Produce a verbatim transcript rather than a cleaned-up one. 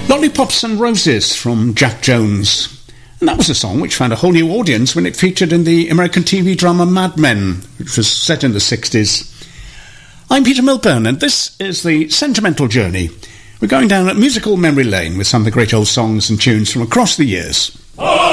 Lollipops and Roses from Jack Jones. And that was a song which found a whole new audience when it featured in the American T V drama Mad Men, which was set in the sixties. I'm Peter Milburn, and this is the Sentimental Journey. We're going down a musical memory lane with some of the great old songs and tunes from across the years. Oh!